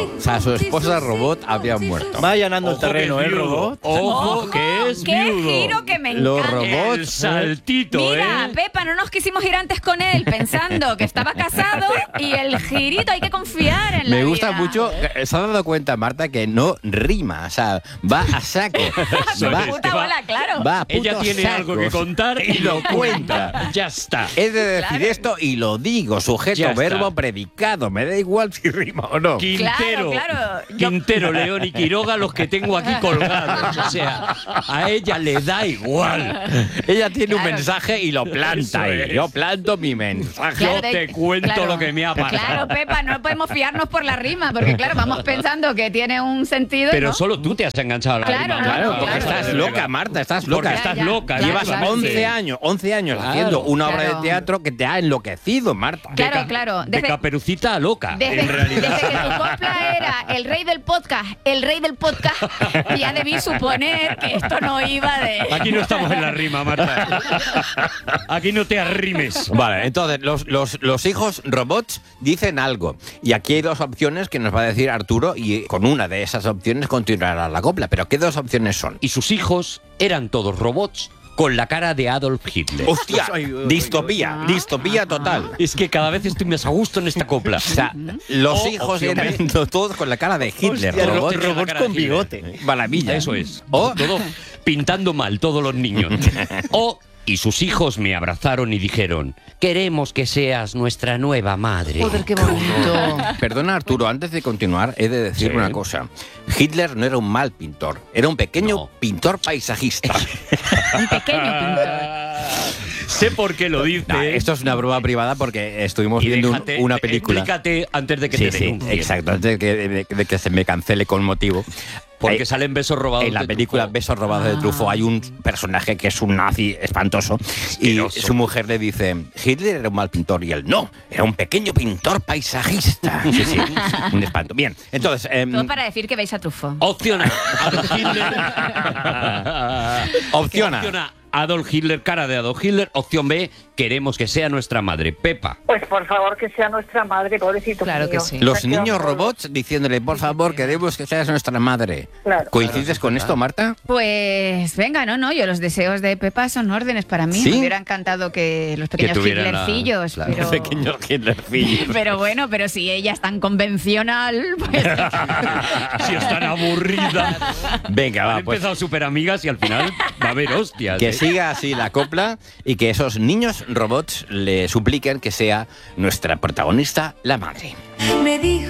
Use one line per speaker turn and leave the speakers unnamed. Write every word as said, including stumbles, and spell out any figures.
O sea, su esposa robot había muerto.
Va llenando el
Ojo que
terreno,
es
¿eh,
viudo.
robot?
Ojo, que es
¡Qué
viudo.
giro que me
Los
encanta!
robots,
El saltito,
Mira,
¿eh?
Pepa, no nos quisimos ir antes con él pensando que estaba casado y el girito hay que confiar en la
Me gusta
vida.
mucho, ¿se ha dado cuenta, Marta, que no rima? O sea, va a saco.
Su
va,
puta
va-
bola, claro.
va a puto
Ella tiene
saco.
algo que contar y lo cuenta. Ya está.
He de decir
Claro.
esto y lo digo, sujeto,
Ya está.
verbo, predicado. Me da igual si rima o no.
Quintero,
Claro, claro. Yo-
Quintero, León y Quiroga, los que tengo aquí colgados. O sea, a ella le da igual.
Ella tiene un
Claro.
mensaje y lo planta
Eso
ahí.
es.
Yo planto mi mensaje.
Yo
de-
te cuento
claro.
lo que me ha pasado.
Claro, Pepa, no podemos fiarnos por la rima, porque claro, vamos pensando que tiene un sentido.
Pero
¿no?
solo tú te has enganchado a la
Claro,
rima.
no,
Claro,
no,
porque
claro.
estás loca, Marta, estás loca.
Porque estás
Ya, ya.
loca.
Claro,
Llevas
claro,
once
sí.
años, once años
Claro.
haciendo una obra
Claro.
de teatro que te ha enloquecido, Marta.
De
Claro,
ca-
claro.
De
Desde-
Caperucita a loca,
Desde,
en realidad.
desde que tu copla era el rey del podcast, el rey del podcast, ya debí suponer que esto no iba de...
Aquí no estamos en la rima, Marta. Aquí no te arrimes.
Vale, entonces los, los, los hijos robots dicen algo. Y aquí hay dos opciones que nos va a decir Arturo y con una de esas opciones continuará la copla. Pero ¿qué dos opciones son?
Y sus hijos eran todos robots con la cara de Adolf Hitler.
¡Hostia!
Ay, ay, ay,
Distopía,
ay.
distopía total.
Es que cada vez estoy más a gusto en esta copla.
O sea, los
O
hijos
opción
eran
B.
todos con la cara de Hitler.
Hostia,
robots.
Tiene la
robots
cara
con
de Hitler.
bigote.
Maravilla.
Eso es.
O,
Todo pintando mal, todos los niños. O, y sus hijos me abrazaron y dijeron, queremos que seas nuestra nueva madre.
Joder, qué bonito.
perdona Arturo, antes de continuar he de decir
Sí.
una cosa. Hitler no era un mal pintor, era un pequeño
No.
pintor paisajista.
Un pequeño pintor.
Sé por qué lo dice.
Nah, esto es una broma privada porque estuvimos
y
viendo un-
déjate-
una película.
Explícate antes de que
Sí,
te
sí,
denuncien.
exacto, antes de que, de- de que se me cancele con motivo.
Porque
Eh,
salen besos robados
En la
de
película
Truffaut.
Besos robados de
Ah.
Truffaut hay un personaje que es un nazi espantoso y
Asqueroso.
su mujer le dice, Hitler era un mal pintor y él no, era un pequeño pintor paisajista. Sí, sí, un espanto. Bien, entonces... em,
Todo para decir que veis a Truffaut.
Opción A, Adolf Hitler.
Opción A.
Opción A, Adolf Hitler, cara de Adolf Hitler. Opción B, queremos que sea nuestra madre. Pepa.
Pues por favor que sea nuestra madre, pobrecito.
Claro que
mío.
sí.
Los
Qué
niños
horror.
robots diciéndole, por favor, queremos que seas nuestra madre.
Claro.
¿Coincides con esto, Marta?
Pues venga, no, no, yo los deseos de Pepa son órdenes para mí.
¿Sí?
Me hubiera encantado que los pequeños
tuvieran la-
Hitlercillos,
claro.
pero...
Pequeño Hitlercillo.
Pero bueno, pero si ella es tan convencional, pues...
Si están aburridas.
Venga, va,
Han
pues
empezado súper amigas y al final va a haber hostias.
que
¿eh?
siga así la copla y que esos niños robots le supliquen que sea nuestra protagonista, la madre.
Me dijo